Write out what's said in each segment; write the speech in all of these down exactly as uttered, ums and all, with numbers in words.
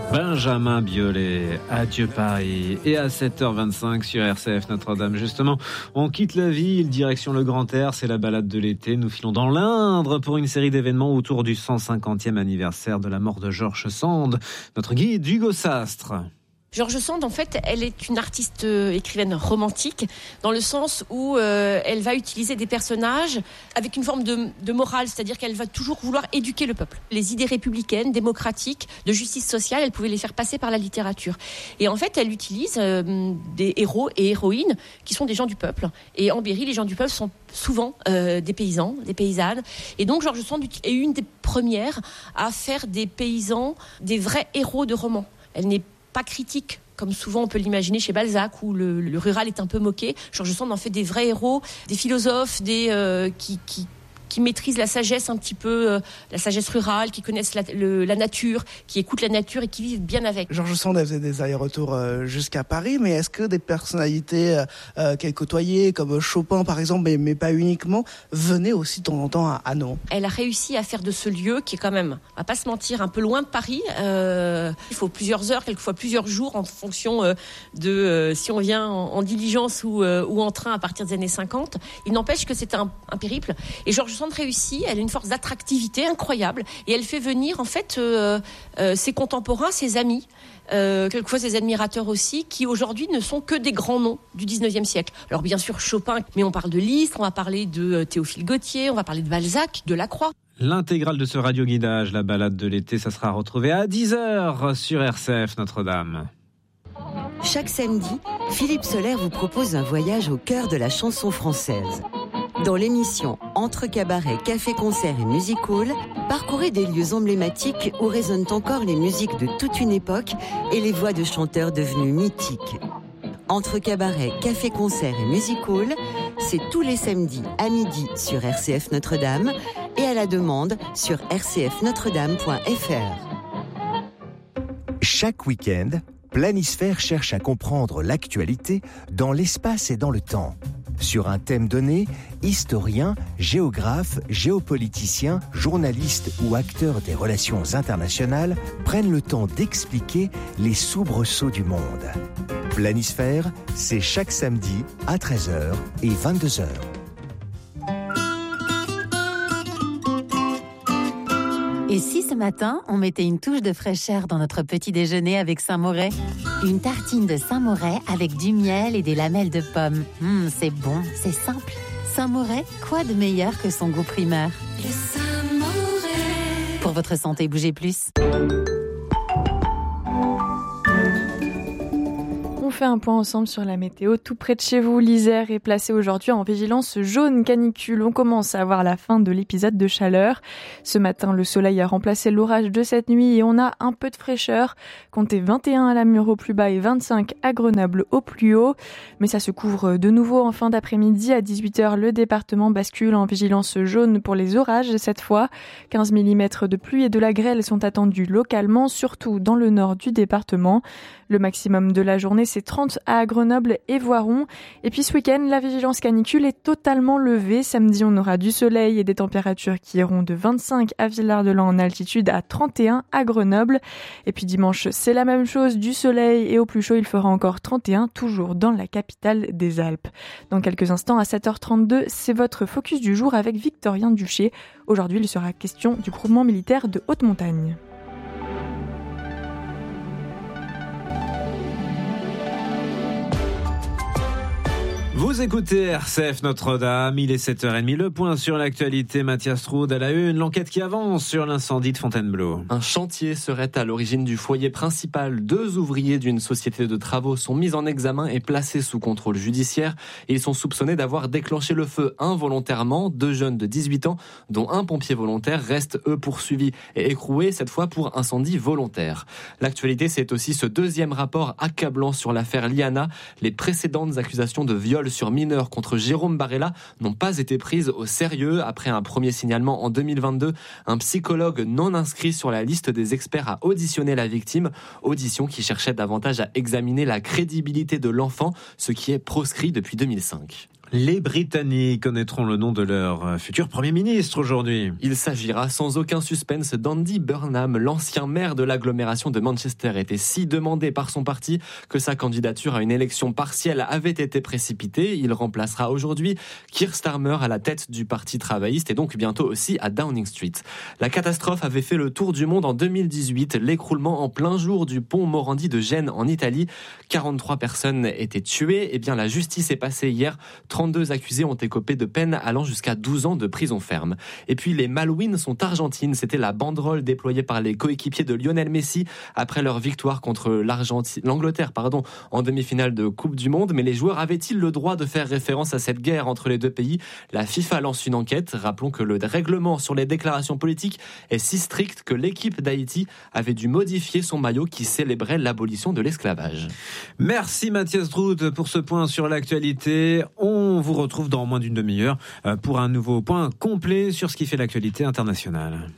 Benjamin Biolay, Adieu Paris. Et à sept heures vingt-cinq sur R C F Notre-Dame, justement, on quitte la ville, direction le Grand Air, c'est la balade de l'été. Nous filons dans l'Indre pour une série d'événements autour du cent cinquantième anniversaire de la mort de George Sand. Notre guide, Hugo Sastre. George Sand, en fait, elle est une artiste euh, écrivaine romantique, dans le sens où euh, elle va utiliser des personnages avec une forme de, de morale, c'est-à-dire qu'elle va toujours vouloir éduquer le peuple. Les idées républicaines, démocratiques, de justice sociale, elle pouvait les faire passer par la littérature. Et en fait, elle utilise euh, des héros et héroïnes qui sont des gens du peuple. Et en Berry, les gens du peuple sont souvent euh, des paysans, des paysannes. Et donc, George Sand est une des premières à faire des paysans des vrais héros de romans. Elle n'est pas critique, comme souvent on peut l'imaginer chez Balzac, où le, le rural est un peu moqué. George Sand en fait des vrais héros, des philosophes, des euh, qui, qui qui maîtrisent la sagesse un petit peu, euh, la sagesse rurale, qui connaissent la, le, la nature, qui écoutent la nature et qui vivent bien avec. George Sand, elle faisait des allers-retours euh, jusqu'à Paris, mais est-ce que des personnalités euh, qu'elle côtoyait, comme Chopin par exemple, mais, mais pas uniquement, venaient aussi de temps en temps à, à Nantes ? Elle a réussi à faire de ce lieu, qui est quand même, on va pas se mentir, un peu loin de Paris. Euh, il faut plusieurs heures, quelquefois plusieurs jours, en fonction euh, de euh, si on vient en, en diligence ou, euh, ou en train à partir des années cinquante. Il n'empêche que c'est un, un périple. Et George Sand réussit, elle a une force d'attractivité incroyable et elle fait venir en fait euh, euh, ses contemporains, ses amis, euh, quelquefois ses admirateurs aussi, qui aujourd'hui ne sont que des grands noms du dix-neuvième siècle. Alors bien sûr Chopin, mais on parle de Liszt, on va parler de Théophile Gautier, on va parler de Balzac, de Lacroix. L'intégrale de ce radio-guidage, la balade de l'été, ça sera retrouvé à dix heures sur R C F Notre-Dame. Chaque samedi, Philippe Soler vous propose un voyage au cœur de la chanson française. Dans l'émission Entre cabaret, café, concert et music hall, parcourez des lieux emblématiques où résonnent encore les musiques de toute une époque et les voix de chanteurs devenus mythiques. Entre cabaret, café, concert et music hall, c'est tous les samedis à midi sur R C F Notre-Dame et à la demande sur r c f notre dame point f r. Chaque week-end, Planisphère cherche à comprendre l'actualité dans l'espace et dans le temps. Sur un thème donné, historiens, géographes, géopoliticiens, journalistes ou acteurs des relations internationales prennent le temps d'expliquer les soubresauts du monde. Planisphère, c'est chaque samedi à treize heures et vingt-deux heures. Et si ce matin, on mettait une touche de fraîcheur dans notre petit déjeuner avec Saint-Moret ? Une tartine de Saint-Moret avec du miel et des lamelles de pommes. Mmh, c'est bon, c'est simple. Saint-Moret, quoi de meilleur que son goût primeur ? Le Saint-Moret. Pour votre santé, bougez plus. On fait un point ensemble sur la météo. Tout près de chez vous, l'Isère est placé aujourd'hui en vigilance jaune canicule. On commence à voir la fin de l'épisode de chaleur. Ce matin, le soleil a remplacé l'orage de cette nuit et on a un peu de fraîcheur. Comptez vingt et un à Namur au plus bas et vingt-cinq à Grenoble au plus haut. Mais ça se couvre de nouveau en fin d'après-midi. À dix-huit heures, le département bascule en vigilance jaune pour les orages cette fois. quinze millimètres de pluie et de la grêle sont attendus localement, surtout dans le nord du département. Le maximum de la journée, c'est trente à Grenoble et Voiron. Et puis ce week-end, la vigilance canicule est totalement levée. Samedi, on aura du soleil et des températures qui iront de vingt-cinq à Villard-de-Lans en altitude à trente et un à Grenoble. Et puis dimanche, c'est la même chose, du soleil et au plus chaud, il fera encore trente et un, toujours dans la capitale des Alpes. Dans quelques instants, à sept heures trente-deux, c'est votre focus du jour avec Victorien Duché. Aujourd'hui, il sera question du groupement militaire de haute montagne. Vous écoutez R C F Notre-Dame, il est sept heures trente, le point sur l'actualité, Mathias Roud à la une, l'enquête qui avance sur l'incendie de Fontainebleau. Un chantier serait à l'origine du foyer principal. Deux ouvriers d'une société de travaux sont mis en examen et placés sous contrôle judiciaire. Ils sont soupçonnés d'avoir déclenché le feu involontairement. Deux jeunes de dix-huit ans, dont un pompier volontaire, restent eux poursuivis et écroués, cette fois pour incendie volontaire. L'actualité, c'est aussi ce deuxième rapport accablant sur l'affaire Liana. Les précédentes accusations de viol sur mineurs contre Jérôme Barella n'ont pas été prises au sérieux. Après un premier signalement en deux mille vingt-deux, un psychologue non inscrit sur la liste des experts a auditionné la victime, audition qui cherchait davantage à examiner la crédibilité de l'enfant, ce qui est proscrit depuis deux mille cinq. Les Britanniques connaîtront le nom de leur futur Premier ministre aujourd'hui. Il s'agira sans aucun suspense d'Andy Burnham. L'ancien maire de l'agglomération de Manchester était si demandé par son parti que sa candidature à une élection partielle avait été précipitée. Il remplacera aujourd'hui Keir Starmer à la tête du Parti travailliste et donc bientôt aussi à Downing Street. La catastrophe avait fait le tour du monde en deux mille dix-huit. L'écroulement en plein jour du pont Morandi de Gênes en Italie. quarante-trois personnes étaient tuées. Eh bien, la justice est passée hier. trente-deux accusés ont écopé de peines allant jusqu'à douze ans de prison ferme. Et puis les Malouines sont argentines. C'était la banderole déployée par les coéquipiers de Lionel Messi après leur victoire contre l'Argentine, l'Angleterre pardon, en demi-finale de Coupe du Monde. Mais les joueurs avaient-ils le droit de faire référence à cette guerre entre les deux pays ? La FIFA lance une enquête. Rappelons que le règlement sur les déclarations politiques est si strict que l'équipe d'Haïti avait dû modifier son maillot qui célébrait l'abolition de l'esclavage. Merci Mathias Droud pour ce point sur l'actualité. On vous retrouve dans moins d'une demi-heure pour un nouveau point complet sur ce qui fait l'actualité internationale.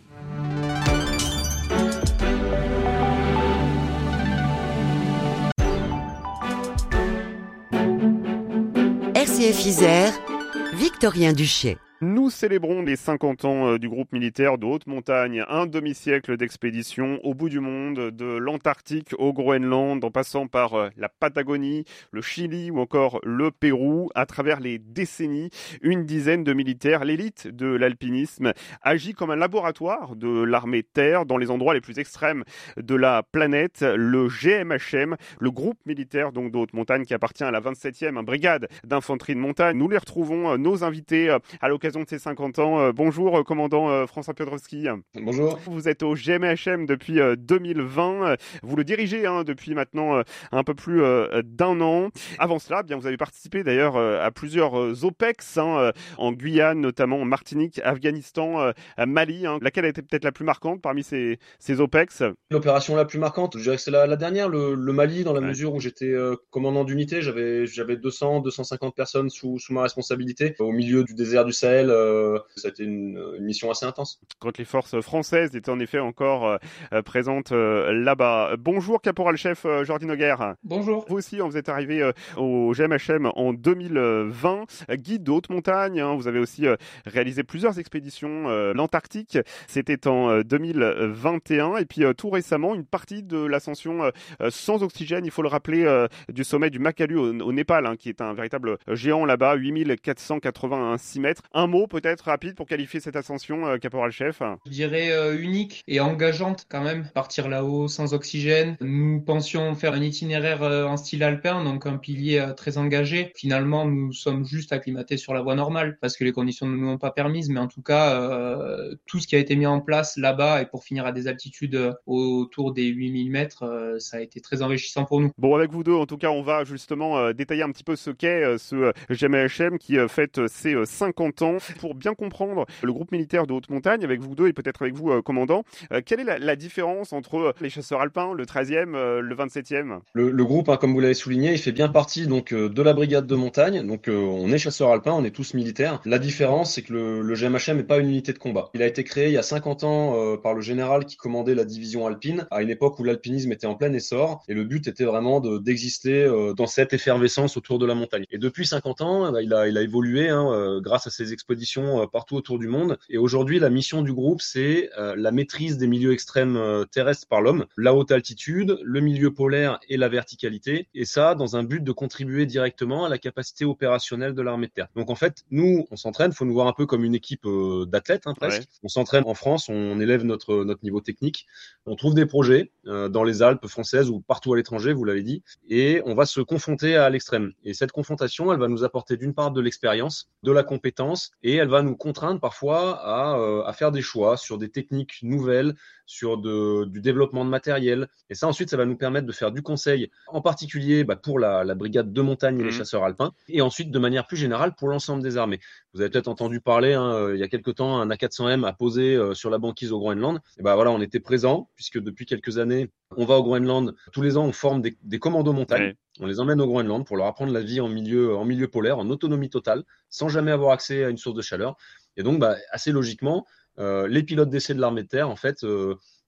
R C F Isère, Victorien Duché. Nous célébrons les cinquante ans du groupe militaire de haute montagne, un demi-siècle d'expédition au bout du monde, de l'Antarctique au Groenland, en passant par la Patagonie, le Chili ou encore le Pérou. À travers les décennies, une dizaine de militaires, l'élite de l'alpinisme, agit comme un laboratoire de l'armée de terre dans les endroits les plus extrêmes de la planète. Le G M H M, le groupe militaire donc de haute montagne qui appartient à la vingt-septième brigade d'infanterie de montagne. Nous les retrouvons, nos invités, à l'occasion de ces cinquante ans. Bonjour, commandant François Piotrowski. Bonjour. Vous êtes au G M H M depuis deux mille vingt. Vous le dirigez hein, depuis maintenant un peu plus d'un an. Avant cela, bien, vous avez participé d'ailleurs à plusieurs O P E X, hein, en Guyane, notamment en Martinique, Afghanistan, Mali. Hein. Laquelle a été peut-être la plus marquante parmi ces, ces O P E X ? L'opération la plus marquante, je dirais que c'est la, la dernière, le, le Mali, dans la ouais. mesure où j'étais euh, commandant d'unité. J'avais, j'avais deux cents, deux cent cinquante personnes sous, sous ma responsabilité. Au milieu du désert du Sahel, Euh, ça a été une, une mission assez intense. Quand les forces françaises étaient en effet encore euh, présentes euh, là-bas. Bonjour, caporal-chef euh, Jordi Noguer. Bonjour. Vous aussi, hein, vous êtes arrivé euh, au G M H M en deux mille vingt, euh, guide de haute montagne. Hein, vous avez aussi euh, réalisé plusieurs expéditions. Euh, L'Antarctique, c'était en euh, deux mille vingt et un. Et puis euh, tout récemment, une partie de l'ascension euh, sans oxygène, il faut le rappeler, euh, du sommet du Makalu au, au Népal, hein, qui est un véritable géant là-bas, huit mille quatre cent quatre-vingt-six mètres. Un mot peut-être rapide pour qualifier cette ascension, euh, caporal-chef. Je dirais euh, unique et engageante quand même. Partir là-haut sans oxygène. Nous pensions faire un itinéraire euh, en style alpin, donc un pilier euh, très engagé. Finalement, nous sommes juste acclimatés sur la voie normale parce que les conditions ne nous l'ont pas permises. Mais en tout cas, euh, tout ce qui a été mis en place là-bas et pour finir à des altitudes euh, autour des huit mille mètres, euh, ça a été très enrichissant pour nous. Bon, avec vous deux, en tout cas, on va justement euh, détailler un petit peu ce qu'est euh, ce G M H M qui euh, fête ses euh, cinquante ans. Pour bien comprendre le groupe militaire de haute montagne, avec vous deux et peut-être avec vous, euh, commandant, euh, quelle est la, la différence entre les chasseurs alpins, le treizième, euh, le vingt-septième ? Le, le groupe, hein, comme vous l'avez souligné, il fait bien partie donc euh, de la brigade de montagne. Donc euh, on est chasseurs alpins, on est tous militaires. La différence, c'est que le, le G M H M n'est pas une unité de combat. Il a été créé il y a cinquante ans euh, par le général qui commandait la division alpine, à une époque où l'alpinisme était en plein essor. Et le but était vraiment de, d'exister euh, dans cette effervescence autour de la montagne. Et depuis cinquante ans, bah, il, a, il a évolué hein, euh, grâce à ses expéditions euh, partout autour du monde. Et aujourd'hui, la mission du groupe, c'est euh, la maîtrise des milieux extrêmes euh, terrestres par l'homme, la haute altitude, le milieu polaire et la verticalité. Et ça, dans un but de contribuer directement à la capacité opérationnelle de l'armée de terre. Donc en fait, nous, on s'entraîne, il faut nous voir un peu comme une équipe euh, d'athlètes hein, presque. Ouais. On s'entraîne en France, on élève notre, notre niveau technique, on trouve des projets euh, dans les Alpes françaises ou partout à l'étranger, vous l'avez dit, et on va se confronter à l'extrême. Et cette confrontation, elle va nous apporter d'une part de l'expérience, de la compétence, et elle va nous contraindre parfois à, euh, à faire des choix sur des techniques nouvelles, sur de, du développement de matériel. Et ça, ensuite, ça va nous permettre de faire du conseil, en particulier bah, pour la, la brigade de montagne et les chasseurs alpins, et ensuite, de manière plus générale, pour l'ensemble des armées. Vous avez peut-être entendu parler, hein, il y a quelque temps, un A quatre cents M a posé euh, sur la banquise au Groenland. Et ben voilà, on était présents, puisque depuis quelques années, on va au Groenland. Tous les ans, on forme des, des commandos montagne. Ouais. On les emmène au Groenland pour leur apprendre la vie en milieu, en milieu polaire, en autonomie totale, sans jamais avoir accès à une source de chaleur. Et donc, bah, assez logiquement, euh, les pilotes d'essai de l'armée de terre, en fait, euh,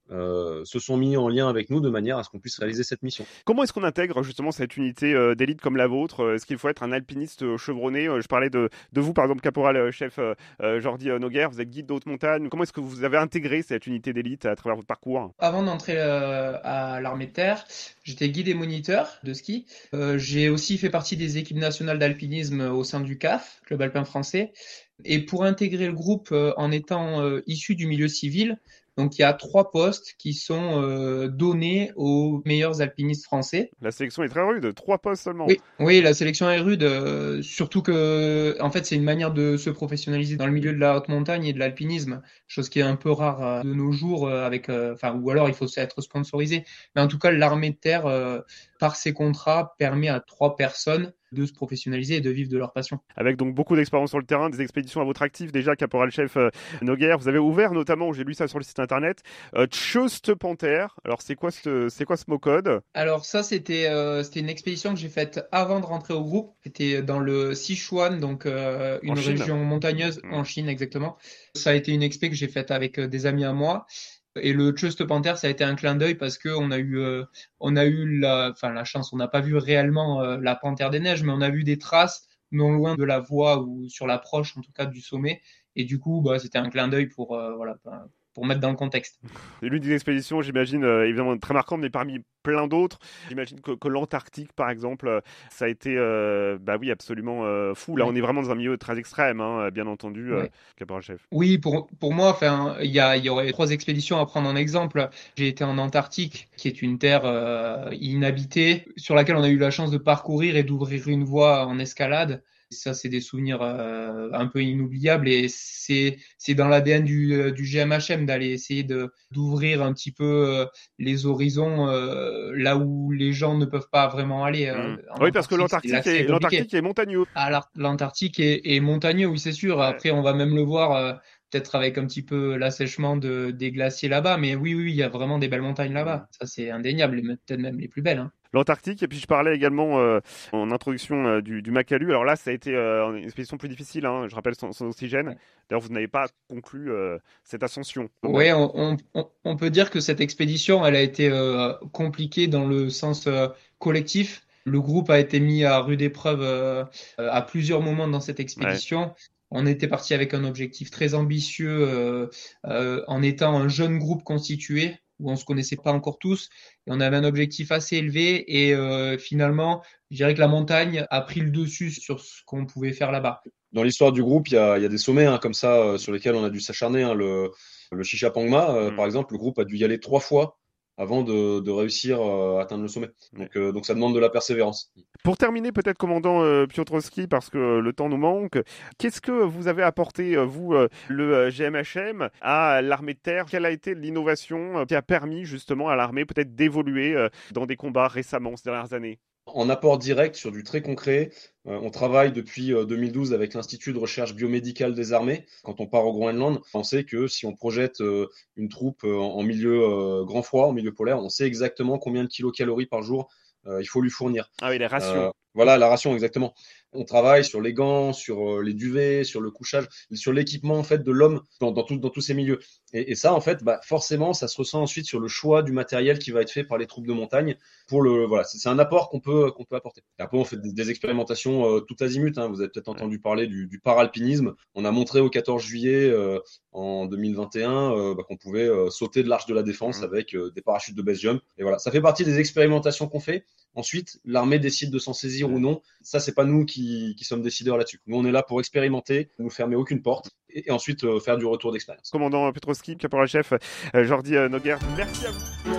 euh, se sont mis en lien avec nous de manière à ce qu'on puisse réaliser cette mission. Comment est-ce qu'on intègre justement cette unité euh, d'élite comme la vôtre ? Est-ce qu'il faut être un alpiniste chevronné ? Je parlais de, de vous, par exemple, caporal-chef euh, euh, Jordi Noguer, vous êtes guide de haute montagne. Comment est-ce que vous avez intégré cette unité d'élite à travers votre parcours ? Avant d'entrer euh, à l'armée de terre, j'étais guide et moniteur de ski. Euh, j'ai aussi fait partie des équipes nationales d'alpinisme au sein du C A F, Club Alpin Français. Et pour intégrer le groupe euh, en étant euh, issu du milieu civil, donc il y a trois postes qui sont euh, donnés aux meilleurs alpinistes français. La sélection est très rude, trois postes seulement. Oui, oui, la sélection est rude, euh, surtout que en fait c'est une manière de se professionnaliser dans le milieu de la haute montagne et de l'alpinisme, chose qui est un peu rare euh, de nos jours euh, avec, enfin euh, ou alors il faut être sponsorisé. Mais en tout cas, l'armée de terre euh, par ses contrats permet à trois personnes de se professionnaliser et de vivre de leur passion. Avec donc beaucoup d'expérience sur le terrain, des expéditions à votre actif, déjà caporal-chef euh, Noguer, vous avez ouvert notamment, j'ai lu ça sur le site internet, euh, Tchoste Panther. Alors c'est quoi ce, c'est quoi ce mot code ? Alors ça c'était euh, c'était une expédition que j'ai faite avant de rentrer au groupe. C'était dans le Sichuan, donc euh, une région montagneuse mmh. en Chine exactement. Ça a été une expé que j'ai faite avec euh, des amis à moi. Et le Tchoste Panther, ça a été un clin d'œil parce que on a eu, euh, on a eu la, enfin la chance, on n'a pas vu réellement euh, la panthère des neiges, mais on a vu des traces non loin de la voie ou sur l'approche, en tout cas du sommet. Et du coup, bah, c'était un clin d'œil pour, euh, voilà, pour mettre dans le contexte. C'est l'une des expéditions, j'imagine, euh, évidemment très marquante, mais parmi plein d'autres, j'imagine que, que l'Antarctique, par exemple, ça a été, euh, bah oui, absolument euh, fou. Là, oui. On est vraiment dans un milieu très extrême, hein, bien entendu, euh, oui. Caporal-chef. Oui, pour pour moi, enfin, il y a, il y aurait trois expéditions à prendre en exemple. J'ai été en Antarctique, qui est une terre euh, inhabitée, sur laquelle on a eu la chance de parcourir et d'ouvrir une voie en escalade. Ça, c'est des souvenirs euh, un peu inoubliables et c'est c'est dans l'A D N du euh, du G M H M d'aller essayer de d'ouvrir un petit peu euh, les horizons euh, là où les gens ne peuvent pas vraiment aller. Euh, mmh. Oui, parce que l'Antarctique est, l'Antarctique est montagneux. Ah, l'Antarctique est, est montagneux, oui, c'est sûr. Après, ouais. On va même le voir euh, peut-être avec un petit peu l'assèchement de des glaciers là-bas, mais oui, oui, il y a vraiment des belles montagnes là-bas. Mmh. Ça, c'est indéniable, peut-être même les plus belles. Hein. L'Antarctique, et puis je parlais également euh, en introduction euh, du, du Makalu. Alors là, ça a été euh, une expédition plus difficile, hein, je rappelle son, son oxygène. Ouais. D'ailleurs, vous n'avez pas conclu euh, cette ascension. Oui, on, on, on peut dire que cette expédition, elle a été euh, compliquée dans le sens euh, collectif. Le groupe a été mis à rude épreuve euh, à plusieurs moments dans cette expédition. Ouais. On était parti avec un objectif très ambitieux euh, euh, en étant un jeune groupe constitué, où on se connaissait pas encore tous, et on avait un objectif assez élevé, et euh, finalement, je dirais que la montagne a pris le dessus sur ce qu'on pouvait faire là-bas. Dans l'histoire du groupe, il y a, il y a des sommets hein, comme ça, euh, sur lesquels on a dû s'acharner. Hein, le, le Shishapangma, euh, mmh. par exemple, le groupe a dû y aller trois fois avant de, de réussir à atteindre le sommet. Donc, euh, donc ça demande de la persévérance. Pour terminer, peut-être, commandant euh, Piotrowski, parce que euh, le temps nous manque, qu'est-ce que vous avez apporté, euh, vous, euh, le euh, G M H M, à l'armée de terre ? Quelle a été l'innovation euh, qui a permis justement à l'armée peut-être d'évoluer euh, dans des combats récemment, ces dernières années ? En apport direct sur du très concret, euh, on travaille depuis euh, deux mille douze avec l'Institut de recherche biomédicale des armées. Quand on part au Groenland, on sait que si on projette euh, une troupe euh, en milieu euh, grand froid, en milieu polaire, on sait exactement combien de kilocalories par jour euh, il faut lui fournir. Ah oui, les rations. Euh, voilà, la ration, exactement. On travaille sur les gants, sur euh, les duvets, sur le couchage, sur l'équipement en fait de l'homme dans, dans, tout, dans tous ces milieux. Et, et ça, en fait, bah, forcément, ça se ressent ensuite sur le choix du matériel qui va être fait par les troupes de montagne. Pour le, voilà, c'est, c'est un apport qu'on peut qu'on peut apporter. Et après, on fait des, des expérimentations euh, tout azimut. Hein. Vous avez peut-être entendu parler du, du paralpinisme. On a montré au quatorze juillet euh, en deux mille vingt et un euh, bah, qu'on pouvait euh, sauter de l'Arche de la Défense mmh. avec euh, des parachutes de base jump. Et voilà, ça fait partie des expérimentations qu'on fait. Ensuite, l'armée décide de s'en saisir mmh. ou non. Ça, c'est pas nous qui, qui sommes décideurs là-dessus. Nous, on est là pour expérimenter, ne nous fermer aucune porte et, et ensuite euh, faire du retour d'expérience. Commandant Piotrowski, caporal-chef euh, Jordi euh, Noguer, merci à vous.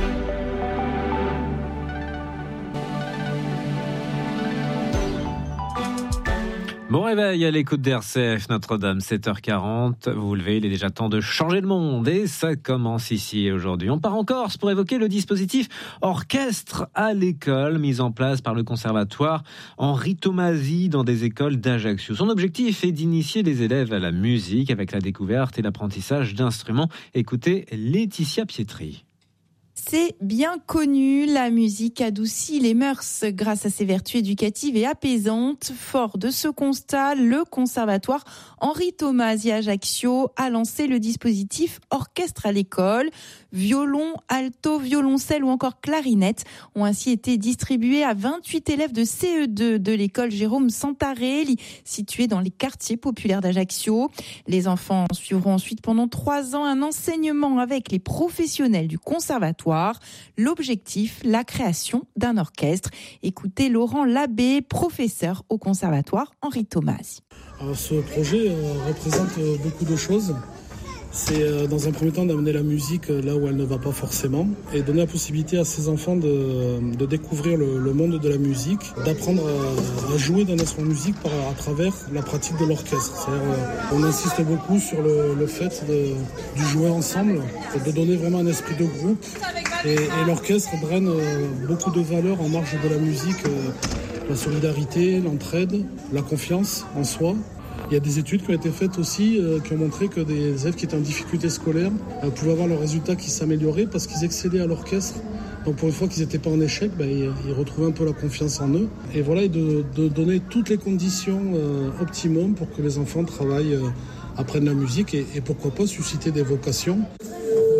Bon réveil à l'écoute d'R C F Notre-Dame, sept heures quarante. Vous vous levez, il est déjà temps de changer le monde et ça commence ici aujourd'hui. On part en Corse pour évoquer le dispositif orchestre à l'école mis en place par le conservatoire Henri Tomasi dans des écoles d'Ajaccio. Son objectif est d'initier les élèves à la musique avec la découverte et l'apprentissage d'instruments. Écoutez Laetitia Pietri. C'est bien connu, la musique adoucit les mœurs grâce à ses vertus éducatives et apaisantes. Fort de ce constat, le conservatoire Henri Tomasi Ajaccio a lancé le dispositif Orchestre à l'école, Violon, alto, violoncelle ou encore clarinette ont ainsi été distribués à vingt-huit élèves de C E deux de l'école Jérôme Santarelli, située dans les quartiers populaires d'Ajaccio. Les enfants suivront ensuite pendant trois ans un enseignement avec les professionnels du conservatoire. L'objectif, la création d'un orchestre. Écoutez Laurent Labbé, professeur au conservatoire Henri Tomasi. Alors, ce projet euh, représente euh, beaucoup de choses. C'est euh, dans un premier temps d'amener la musique là où elle ne va pas forcément et donner la possibilité à ces enfants de, de découvrir le, le monde de la musique, d'apprendre à, à jouer d'un instrument de musique par, à travers la pratique de l'orchestre. C'est-à-dire, euh, on insiste beaucoup sur le, le fait de, du jouer ensemble, de donner vraiment un esprit de groupe et, et l'orchestre draine euh, beaucoup de valeurs en marge de la musique, euh, la solidarité, l'entraide, la confiance en soi. Il y a des études qui ont été faites aussi euh, qui ont montré que des élèves qui étaient en difficulté scolaire euh, pouvaient avoir leurs résultats qui s'amélioraient parce qu'ils excellaient à l'orchestre. Donc pour une fois qu'ils n'étaient pas en échec, bah, ils, ils retrouvaient un peu la confiance en eux. Et voilà, et de, de donner toutes les conditions euh, optimum pour que les enfants travaillent, euh, apprennent la musique et, et pourquoi pas susciter des vocations.